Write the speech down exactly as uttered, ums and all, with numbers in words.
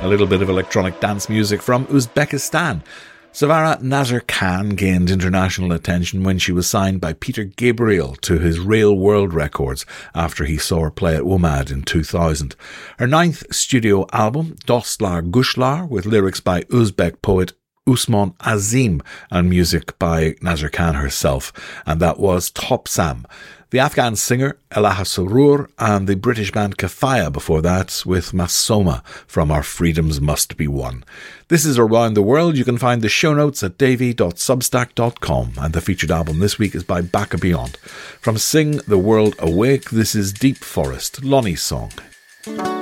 a little bit of electronic dance music from Uzbekistan. Savara Nazar Khan gained international attention when she was signed by Peter Gabriel to his Real World Records after he saw her play at W M A D in two thousand. Her ninth studio album, Dostlar Gushlar, with lyrics by Uzbek poet Usman Azim and music by Nazar Khan herself, and that was Topsam. The Afghan singer Elaha Surur and the British band Kafaya before that with Masoma from Our Freedoms Must Be Won. This is Around the World. You can find the show notes at davy dot substack dot com, and the featured album this week is by Baka Beyond. From Sing the World Awake, this is Deep Forest, Lonnie's song.